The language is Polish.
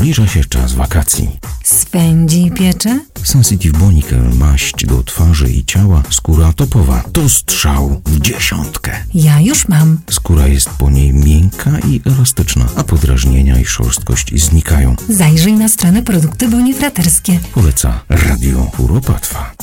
Zbliża się czas wakacji. Spędzi piecze? Sensitive Bonicle, maść do twarzy i ciała, skóra topowa. To strzał w 10. Ja już mam. Skóra jest po niej miękka i elastyczna, a podrażnienia i szorstkość znikają. Zajrzyj na stronę Produkty Bonifraterskie. Poleca Radio Kuropatwa.